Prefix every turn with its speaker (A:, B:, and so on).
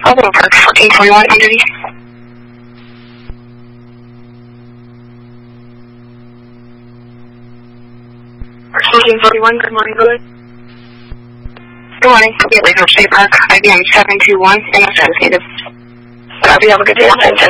A: Alvin Park, 1441 on duty. 1441, good morning, Billy. Good morning. Get Lake State Park, IBM 721, and that's needed. Have you have a good day.